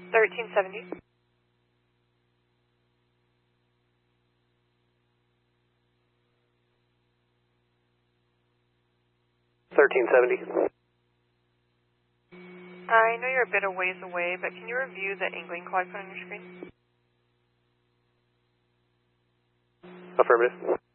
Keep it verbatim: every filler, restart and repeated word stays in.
thirteen seventy. thirteen seventy. I know you're a bit of ways away, but can you review the angling clock on your screen? Affirmative.